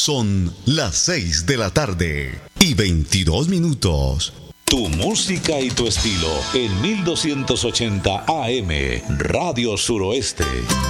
Son las 6 de la tarde y 22 minutos. Tu música y tu estilo en 1280 AM, Radio Suroeste.